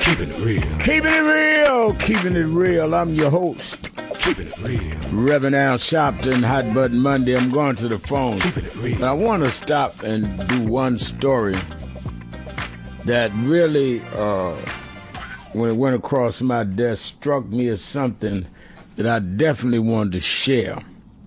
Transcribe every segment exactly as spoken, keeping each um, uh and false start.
Keeping it real. Keeping it real. Keeping it real. I'm your host. Keeping it real. Reverend Al Sharpton, Hot Button Monday. I'm going to the phone. Keeping it real. I want to stop and do one story that really, uh, when it went across my desk, struck me as something that I definitely wanted to share.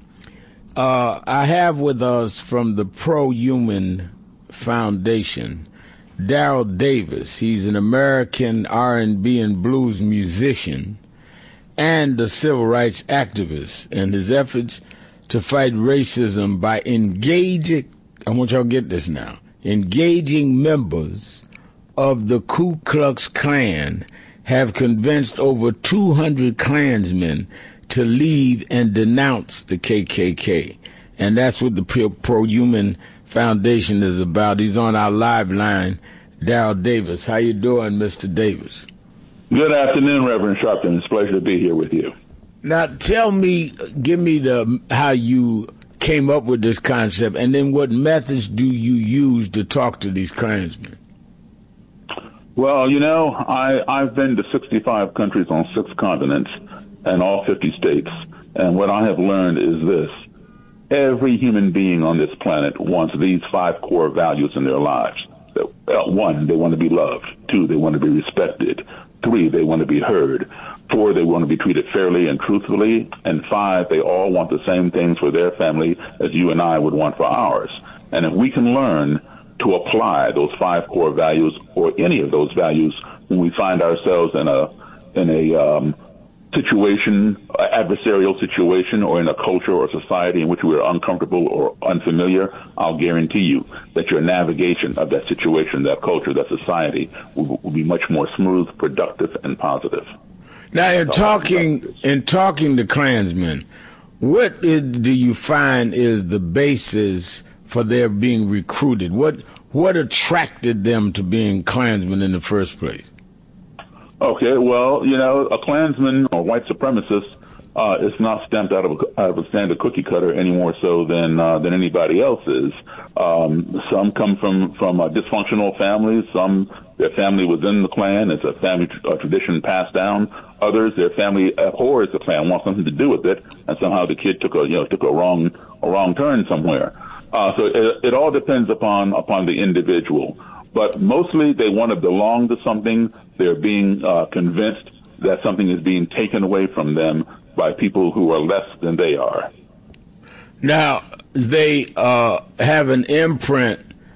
Uh, I have with us from the Pro-Human Foundation, Daryl Davis. He's an American R and B and blues musician and a civil rights activist, and his efforts to fight racism by engaging, I want y'all to get this now, engaging members of the Ku Klux Klan have convinced over two hundred Klansmen to leave and denounce the K K K. And that's what the Pro-Human Foundation is about. He's on our live line, Daryl Davis. How you doing, Mister Davis? Good afternoon, Reverend Sharpton. It's a pleasure to be here with you. Now, tell me, give me the how you came up with this concept, and then what methods do you use to talk to these Klansmen? Well, you know, I, I've been to sixty-five countries on six continents and all fifty states, and what I have learned is this. Every human being on this planet wants these five core values in their lives. One, they want to be loved. Two, they want to be respected. Three, they want to be heard. Four, they want to be treated fairly and truthfully. And five, they all want the same things for their family as you and I would want for ours. And if we can learn to apply those five core values or any of those values when we find ourselves in a in a um, situation, adversarial situation, or in a culture or society in which we are uncomfortable or unfamiliar, I'll guarantee you that your navigation of that situation, that culture, that society will, will be much more smooth, productive, and positive. Now, in so talking in talking to Klansmen, what is, do you find is the basis for their being recruited? What what attracted them to being Klansmen in the first place? Okay, well, you know, a Klansman or white supremacist uh, is not stamped out of a, out of a standard cookie cutter any more so than uh, than anybody else is. Um, some come from from uh, dysfunctional families. Some their family was in the Klan. It's a family uh, tradition passed down. Others, their family abhors the Klan, wants something to do with it, and somehow the kid took a you know took a wrong a wrong turn somewhere. Uh, so it, it all depends upon upon the individual. But mostly they want to belong to something. They're being uh, convinced that something is being taken away from them by people who are less than they are. Now, they uh, have an imprint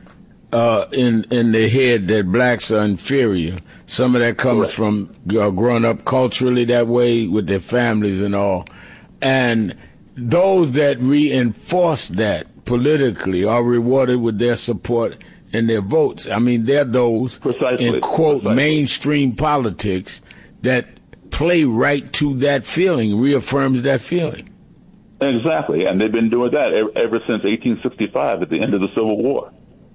uh, in in their head that blacks are inferior. Some of that comes Correct. from uh, growing up culturally that way with their families and all. And those that reinforce that politically are rewarded with their support and their votes. I mean, they're those Precisely. in, quote, Precisely. mainstream politics that play right to that feeling, reaffirms that feeling. Exactly, and they've been doing that ever, ever since eighteen sixty-five at the end of the Civil War.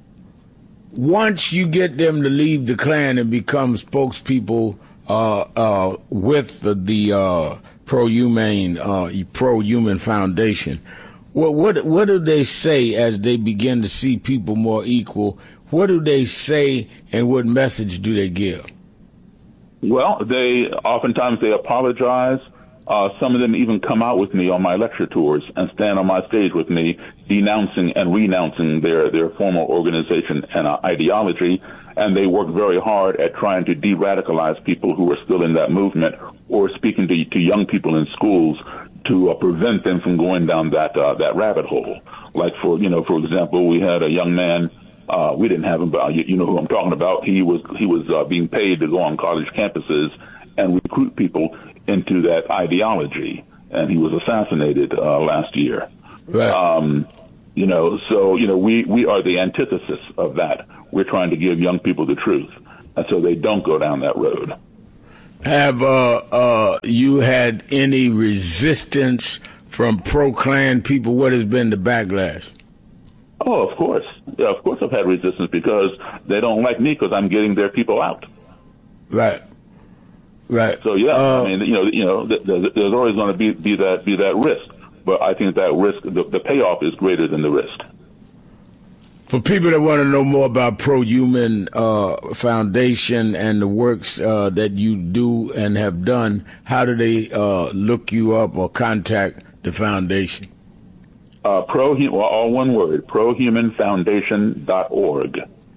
Once you get them to leave the Klan and become spokespeople uh, uh, with the, the uh, Pro-Human uh, Pro-Human Foundation, What, what what do they say as they begin to see people more equal? What do they say, and what message do they give? Well, they oftentimes they apologize. Uh, some of them even come out with me on my lecture tours and stand on my stage with me, denouncing and renouncing their, their former organization and uh, ideology. And they work very hard at trying to de-radicalize people who are still in that movement, or speaking to, to young people in schools to uh, prevent them from going down that uh, that rabbit hole. Like for you know, for example, we had a young man. Uh, we didn't have him, but you, you know who I'm talking about. He was he was uh, being paid to go on college campuses and recruit people into that ideology, and he was assassinated uh, last year. Right. Um, you know, so you know, we we are the antithesis of that. We're trying to give young people the truth, and so they don't go down that road. Have uh, uh, you had any resistance from pro-Klan people? What has been the backlash? Oh, of course. Yeah, of course I've had resistance because they don't like me because I'm getting their people out. Right. Right. So, yeah, uh, I mean, you know, you know, th- th- there's always going to be, be that be that risk. But I think that risk, the, the payoff is greater than the risk. For people that want to know more about Pro-Human uh, Foundation and the works uh, that you do and have done, how do they uh, look you up or contact the foundation? Uh, pro, well, all one word, pro human foundation dot org.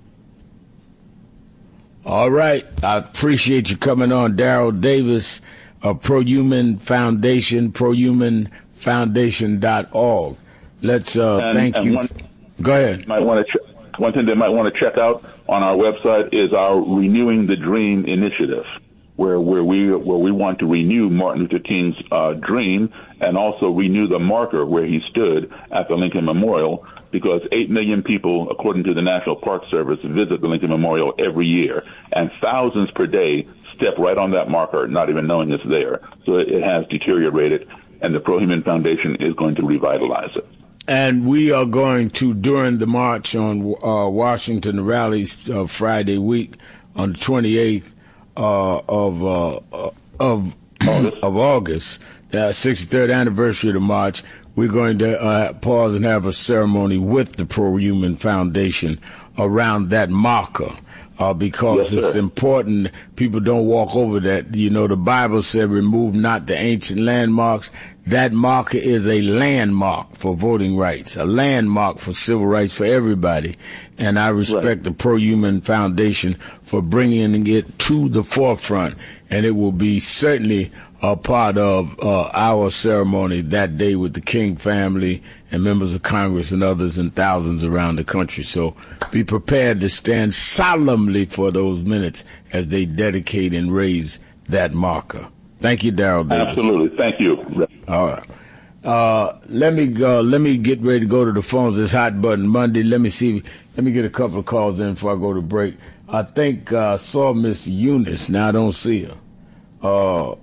All right. I appreciate you coming on, Daryl Davis of Pro-Human Foundation, pro human foundation dot org. Let's uh, and, thank and you. One, Go ahead. Might want to ch- one thing they might want to check out on our website is our Renewing the Dream initiative, where where we where we want to renew Martin Luther King's uh, dream and also renew the marker where he stood at the Lincoln Memorial, because eight million people, according to the National Park Service, visit the Lincoln Memorial every year, and thousands per day step right on that marker, not even knowing it's there. So it, it has deteriorated, and the Pro-Human Foundation is going to revitalize it. And we are going to, during the march on uh, Washington rallies uh, Friday week on the twenty-eighth uh, of uh, of August. of August, the sixty-third anniversary of the march, we're going to uh, pause and have a ceremony with the Pro-Human Foundation around that marker. Uh, because yes, it's sir. important people don't walk over that. You know, the Bible said, remove not the ancient landmarks. That marker is a landmark for voting rights, a landmark for civil rights for everybody. And I respect right. the Pro-Human Foundation for bringing it to the forefront. And it will be certainly a part of uh, our ceremony that day with the King family and members of Congress and others and thousands around the country. So be prepared to stand solemnly for those minutes as they dedicate and raise that marker. Thank you, Daryl Davis. Absolutely. Thank you. All right. Uh, let me go. Let me get ready to go to the phones. It's Hot Button Monday. Let me see. Let me get a couple of calls in before I go to break. I think I uh, saw Miss Eunice. Now I don't see her. Uh,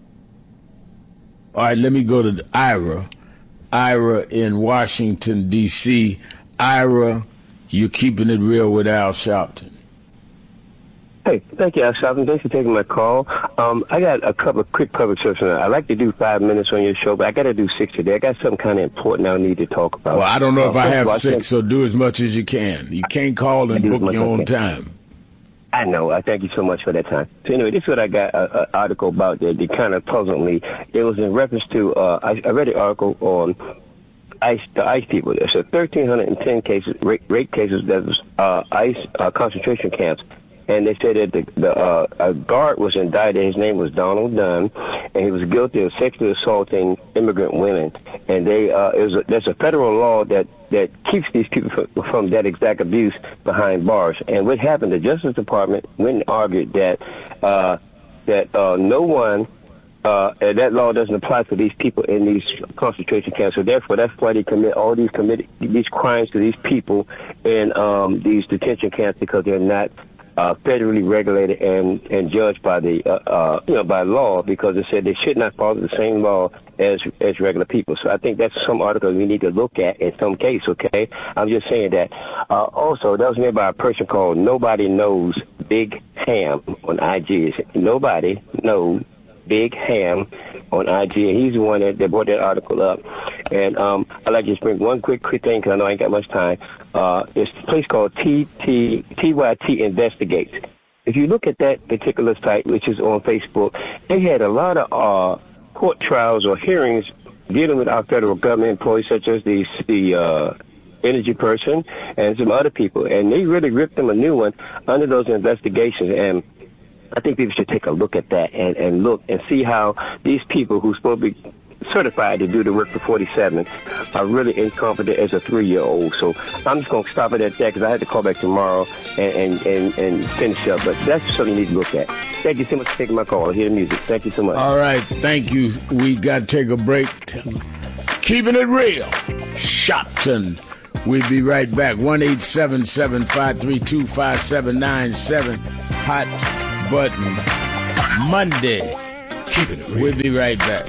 all right, let me go to Ira. Ira in Washington, D C Ira, you're keeping it real with Al Sharpton. Hey, thank you, Al Sharpton. Thanks for taking my call. Um, I got a couple of quick public service. I like to do five minutes on your show, but I got to do six today. I got something kind of important I need to talk about. Well, I don't know uh, if I have all, six, so do as much as you can. You can't call and book your own time. I know. I thank you so much for that time. So anyway, this is what I got an article about that, that kind of puzzled me. It was in reference to, uh, I, I read an article on ICE, the ICE people. There's one thousand three hundred ten cases, rape, rape cases that was uh, ICE uh, concentration camps. And they said that the, the uh, a guard was indicted. His name was Donald Dunn, and he was guilty of sexually assaulting immigrant women. And they uh, it was a, there's a federal law that, that keeps these people from, from that exact abuse behind bars. And what happened? The Justice Department went and argued that uh, that uh, no one. Uh, and that law doesn't apply to these people in these concentration camps. So therefore, that's why they commit all these commit these crimes to these people in um, these detention camps, because they're not Uh, federally regulated and, and judged by the uh, uh, you know by law, because it said they should not follow the same law as as regular people. So I think that's some articles we need to look at in some case. Okay, I'm just saying that. Uh, also, that was made by a person called Nobody Knows Big Ham on I G. It's Nobody Knows Big Ham on I G, and he's the one that, that brought that article up. And um, I'd like to just bring one quick quick thing, because I know I ain't got much time. Uh, it's a place called T T T Y T Investigates. If you look at that particular site, which is on Facebook, they had a lot of uh, court trials or hearings dealing with our federal government employees, such as the the uh, energy person and some other people, and they really ripped them a new one under those investigations. And I think people should take a look at that and, and look and see how these people who's supposed to be certified to do the work for forty-seven are really incompetent as a three-year-old. So I'm just going to stop it at that, because I had to call back tomorrow and, and, and, and finish up. But that's something you need to look at. Thank you so much for taking my call. I hear the music. Thank you so much. All right. Thank you. We got to take a break. Keeping it real. Shopton. We'll be right back. one eight seven seven, five three two, five seven nine seven. Hot Button Monday. Keep it real. We'll be right back.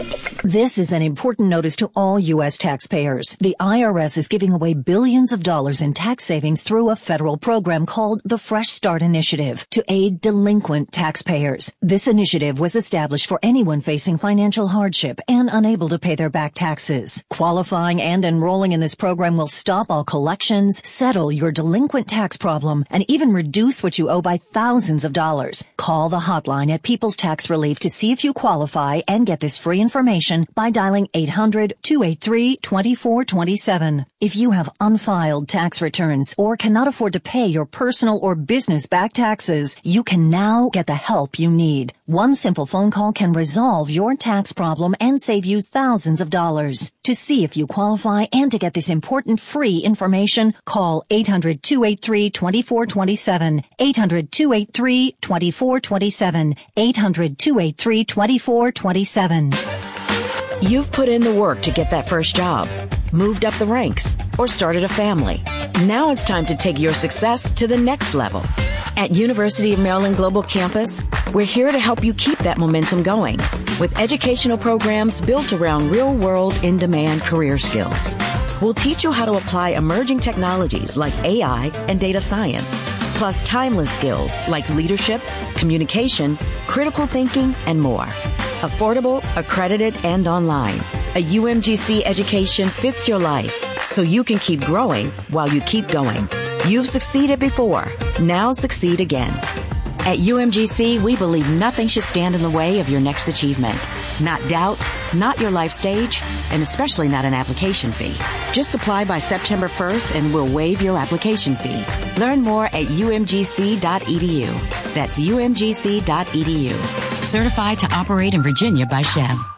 This is an important notice to all U S taxpayers. The I R S is giving away billions of dollars in tax savings through a federal program called the Fresh Start Initiative to aid delinquent taxpayers. This initiative was established for anyone facing financial hardship and unable to pay their back taxes. Qualifying and enrolling in this program will stop all collections, settle your delinquent tax problem, and even reduce what you owe by thousands of dollars. Call the hotline at People's Tax Relief to see if you qualify and get this free information by dialing eight hundred, two eight three, two four two seven. If you have unfiled tax returns or cannot afford to pay your personal or business back taxes, you can now get the help you need. One simple phone call can resolve your tax problem and save you thousands of dollars. To see if you qualify and to get this important free information, call eight hundred, two eight three, two four two seven, eight hundred, two eight three, two four two seven, eight hundred, two eight three, two four two seven. You've put in the work to get that first job, moved up the ranks, or started a family. Now it's time to take your success to the next level. At University of Maryland Global Campus, we're here to help you keep that momentum going with educational programs built around real-world, in-demand career skills. We'll teach you how to apply emerging technologies like A I and data science, plus timeless skills like leadership, communication, critical thinking, and more. Affordable, accredited, and online. A U M G C education fits your life so you can keep growing while you keep going. You've succeeded before. Now succeed again. At U M G C, we believe nothing should stand in the way of your next achievement. Not doubt, not your life stage, and especially not an application fee. Just apply by September first and we'll waive your application fee. Learn more at U M G C dot E D U. That's U M G C dot E D U. Certified to operate in Virginia by S H E M.